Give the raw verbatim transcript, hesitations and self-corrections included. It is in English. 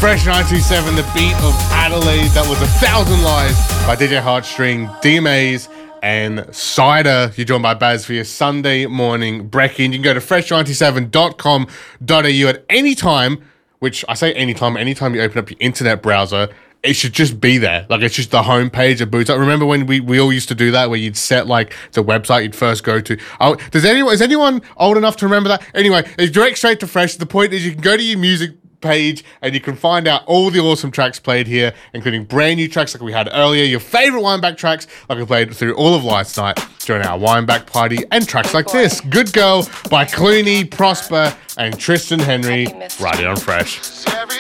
Fresh nine two seven, the beat of Adelaide. That was A Thousand Lies by D J Heartstring, D Maze, and Cider. You're joined by Baz for your Sunday morning brekkie. And you can go to fresh ninety-seven dot com dot a u at any time, which I say anytime, anytime you open up your internet browser, it should just be there. Like, it's just the homepage of boots. I remember when we, we all used to do that, where you'd set, like, the website you'd first go to. Oh, does anyone, is anyone old enough to remember that? Anyway, it's direct straight to Fresh. The point is you can go to your music page and you can find out all the awesome tracks played here, including brand new tracks like we had earlier, your favorite Wineback tracks like we played through all of last night during our Wineback party, and tracks like this, Good Girl by Clooney, Prosper, and Tristan Henry, right here on Fresh.